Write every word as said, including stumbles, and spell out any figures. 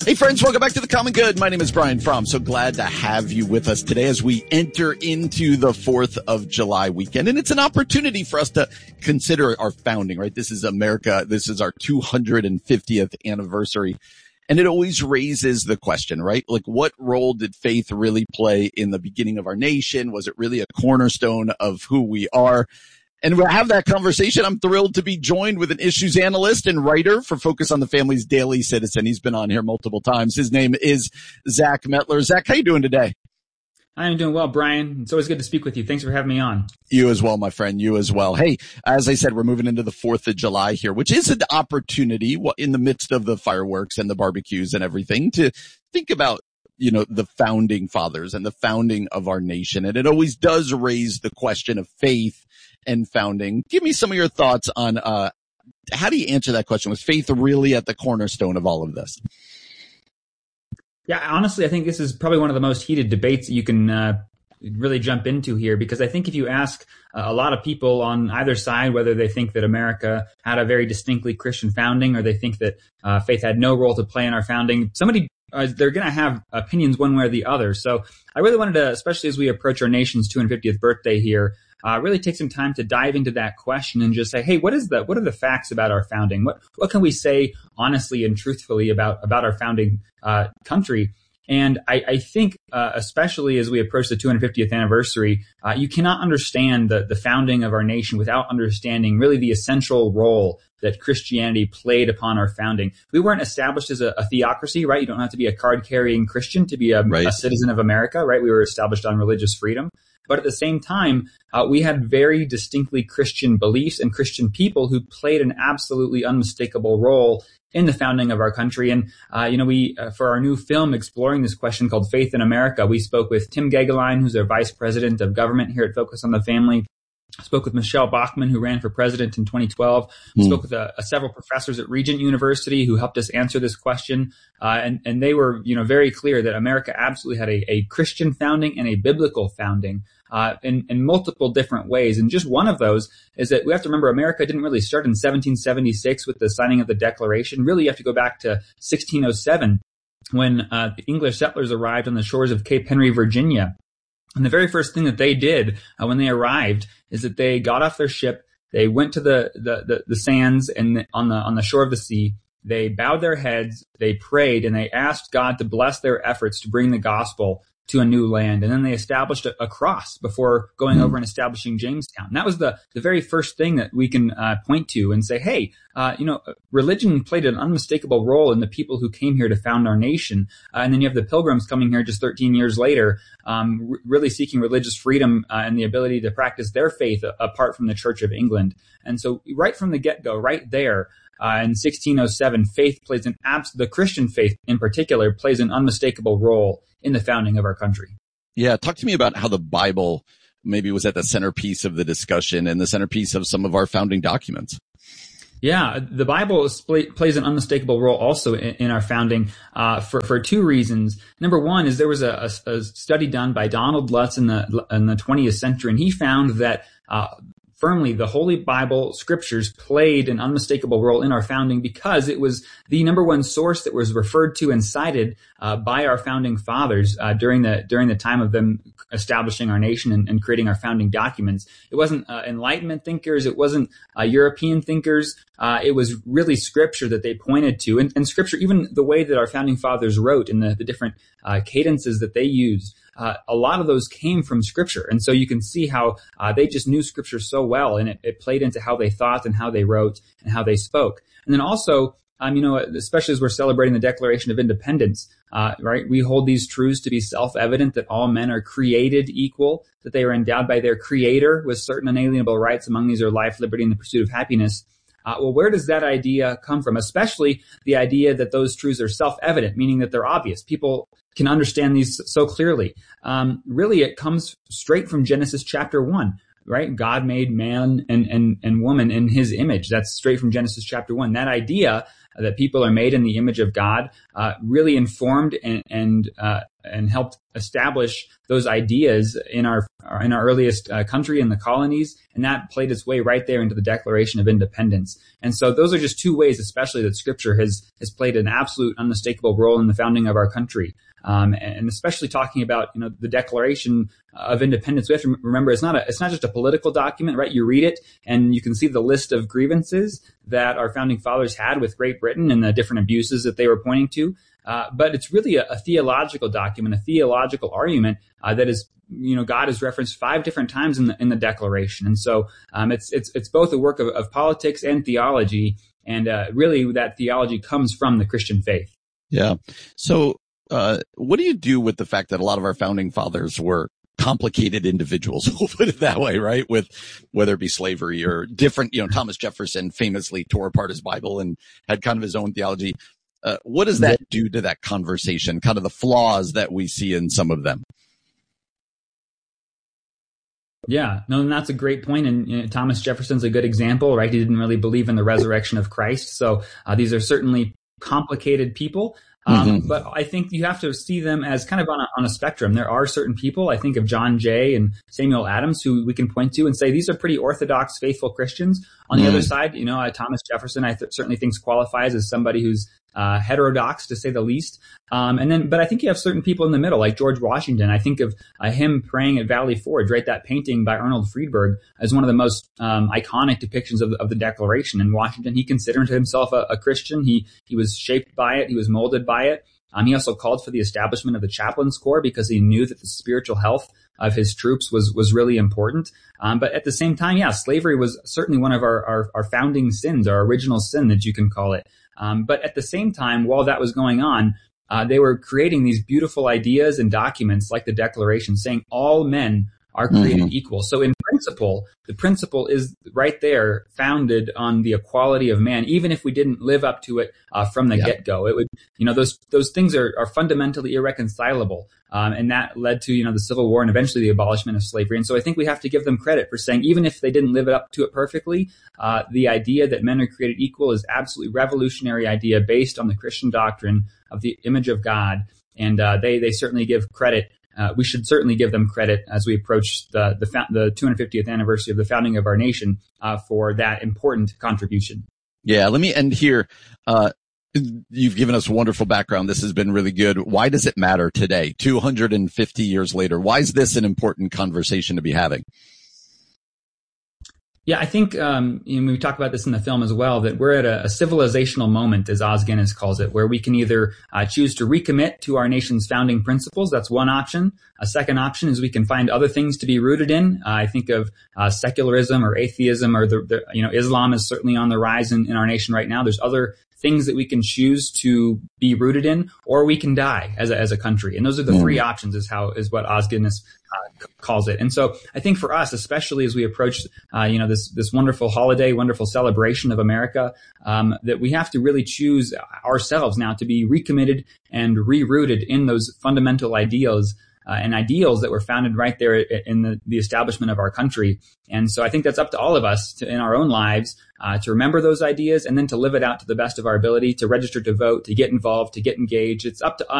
Hey friends, welcome back to The Common Good. My name is Brian Fromm. So glad to have you with us today as we enter into the fourth of July weekend. And it's an opportunity for us to consider our founding, right? This is America. This is our two hundred fiftieth anniversary. And it always raises the question, right? Like, what role did faith really play in the beginning of our nation? Was it really a cornerstone of who we are? And we'll have that conversation. I'm thrilled to be joined with an issues analyst and writer for Focus on the Family's Daily Citizen. He's been on here multiple times. His name is Zach Mettler. Zach, how you doing today? I'm doing well, Brian. It's always good to speak with you. Thanks for having me on. You as well, my friend. You as well. Hey, as I said, we're moving into the fourth of July here, which is an opportunity in the midst of the fireworks and the barbecues and everything to think about, you know, the founding fathers and the founding of our nation. And it always does raise the question of faith and founding. Give me some of your thoughts on uh how do you answer that question? Was faith really at the cornerstone of all of this? Yeah, honestly, I think this is probably one of the most heated debates that you can uh, really jump into here, because I think if you ask uh, a lot of people on either side whether they think that America had a very distinctly Christian founding or they think that uh, faith had no role to play in our founding, somebody uh, they're going to have opinions one way or the other. So I really wanted to, especially as we approach our nation's two hundred fiftieth birthday here, Uh, really take some time to dive into that question and just say, hey, what is the, what are the facts about our founding? What, what can we say honestly and truthfully about, about our founding, uh, country? And I, I think, uh, especially as we approach the two hundred fiftieth anniversary, uh, you cannot understand the, the founding of our nation without understanding really the essential role that Christianity played upon our founding. We weren't established as a, a theocracy, right? You don't have to be a card-carrying Christian to be a, right. a citizen of America, right? We were established on religious freedom. But at the same time, uh, we had very distinctly Christian beliefs and Christian people who played an absolutely unmistakable role in the founding of our country. And, uh, you know, we, uh, for our new film exploring this question called Faith in America, we spoke with Tim Gagelein, who's our vice president of government here at Focus on the Family. Spoke with Michelle Bachmann, who ran for president in twenty twelve. Mm. Spoke with uh, several professors at Regent University who helped us answer this question. Uh, and, and they were, you know, very clear that America absolutely had a, a Christian founding and a biblical founding uh, in, in multiple different ways. And just one of those is that we have to remember America didn't really start in seventeen seventy-six with the signing of the Declaration. Really, you have to go back to sixteen oh seven when uh, the English settlers arrived on the shores of Cape Henry, Virginia. And the very first thing that they did uh, when they arrived is that they got off their ship, they went to the the, the, the sands and the, on the on the shore of the sea. They bowed their heads, they prayed, and they asked God to bless their efforts to bring the gospel to a new land. And then they established a, a cross before going over and establishing Jamestown. And that was the, the very first thing that we can uh, point to and say, hey, uh, you know, religion played an unmistakable role in the people who came here to found our nation. Uh, and then you have the Pilgrims coming here just thirteen years later, um, r- really seeking religious freedom uh, and the ability to practice their faith a- apart from the Church of England. And so right from the get-go, right there, Uh, in sixteen oh seven, faith plays an abs- the Christian faith in particular plays an unmistakable role in the founding of our country. Yeah. Talk to me about how the Bible maybe was at the centerpiece of the discussion and the centerpiece of some of our founding documents. Yeah, the Bible spl- plays an unmistakable role also in, in our founding uh, for, for two reasons. Number one is there was a, a, a study done by Donald Lutz in the, in the twentieth century, and he found that uh, firmly, the Holy Bible scriptures played an unmistakable role in our founding because it was the number one source that was referred to and cited uh, by our founding fathers uh, during the during the time of them establishing our nation and, and creating our founding documents. It wasn't uh, Enlightenment thinkers. It wasn't uh, European thinkers. Uh, it was really scripture that they pointed to. And, and scripture, even the way that our founding fathers wrote and the, the different uh, cadences that they used, Uh, a lot of those came from scripture. And so you can see how uh, they just knew scripture so well, and it, it played into how they thought and how they wrote and how they spoke. And then also, um, you know, especially as we're celebrating the Declaration of Independence, uh, right, we hold these truths to be self-evident that all men are created equal, that they are endowed by their creator with certain unalienable rights. Among these are life, liberty, and the pursuit of happiness. Uh, well, where does that idea come from? Especially the idea that those truths are self-evident, meaning that they're obvious. People can understand these so clearly. Um, really, it comes straight from Genesis chapter one, right? God made man and, and, and woman in his image. That's straight from Genesis chapter one. That idea that people are made in the image of God uh, really informed and, and uh, and helped establish those ideas in our in our earliest uh, country in the colonies, and that played its way right there into the Declaration of Independence. And so those are just two ways, especially, that Scripture has has played an absolute, unmistakable role in the founding of our country. Um, and especially talking about, you know, the Declaration of Independence, we have to remember it's not a, it's not just a political document, right? You read it and you can see the list of grievances that our founding fathers had with Great Britain and the different abuses that they were pointing to. Uh, but it's really a, a theological document, a theological argument uh, that is, you know, God is referenced five different times in the in the Declaration, and so um, it's it's it's both a work of, of politics and theology, and uh, really that theology comes from the Christian faith. Yeah. So, uh, what do you do with the fact that a lot of our founding fathers were complicated individuals? We'll put it that way, right? With whether it be slavery or different, you know, Thomas Jefferson famously tore apart his Bible and had kind of his own theology. Uh, what does that do to that conversation, kind of the flaws that we see in some of them? Yeah, no, and that's a great point. And you know, Thomas Jefferson's a good example, right? He didn't really believe in the resurrection of Christ. So uh, these are certainly complicated people. Um, mm-hmm. But I think you have to see them as kind of on a, on a spectrum. There are certain people, I think of John Jay and Samuel Adams, who we can point to and say these are pretty orthodox, faithful Christians. On the mm-hmm. other side, you know, uh, Thomas Jefferson, I th- certainly think qualifies as somebody who's uh, heterodox, to say the least. Um, and then, but I think you have certain people in the middle, like George Washington. I think of uh, him praying at Valley Forge, right? That painting by Arnold Friedberg as one of the most um, iconic depictions of, of the Declaration. In Washington, he considered himself a, a Christian. He he was shaped by it. He was molded by it. Um, he also called for the establishment of the chaplains corps because he knew that the spiritual health of his troops was was really important. Um, but at the same time, yeah, slavery was certainly one of our, our, our founding sins, our original sin that you can call it. Um, but at the same time, while that was going on, uh, they were creating these beautiful ideas and documents like the Declaration saying all men are created mm-hmm. equal. So in principle, the principle is right there founded on the equality of man, even if we didn't live up to it uh, from the yeah. get-go. It would, you know, those those things are, are fundamentally irreconcilable. Um, and that led to, you know, the Civil War and eventually the abolishment of slavery. And so I think we have to give them credit for saying, even if they didn't live up to it perfectly, uh, the idea that men are created equal is absolutely revolutionary idea based on the Christian doctrine of the image of God. And uh, they they certainly give credit. Uh, we should certainly give them credit as we approach the the, fa- the two hundred fiftieth anniversary of the founding of our nation uh, for that important contribution. Yeah, let me end here. Uh, you've given us a wonderful background. This has been really good. Why does it matter today, two hundred fifty years later? Why is this an important conversation to be having? Yeah, I think um, you know, we talk about this in the film as well, that we're at a, a civilizational moment, as Os Guinness calls it, where we can either uh, choose to recommit to our nation's founding principles. That's one option. A second option is we can find other things to be rooted in. Uh, I think of uh, secularism or atheism, or the, the you know Islam is certainly on the rise in, in our nation right now. There's other things that we can choose to be rooted in, or we can die as a, as a country. And those are the mm. three options is how, is what Os Guinness uh, c- calls it. And so I think for us, especially as we approach, uh, you know, this, this wonderful holiday, wonderful celebration of America, um, that we have to really choose ourselves now to be recommitted and re-rooted in those fundamental ideals Uh, and ideals that were founded right there in the, the establishment of our country. And so I think that's up to all of us to, in our own lives uh, to remember those ideas and then to live it out to the best of our ability, to register to vote, to get involved, to get engaged. It's up to us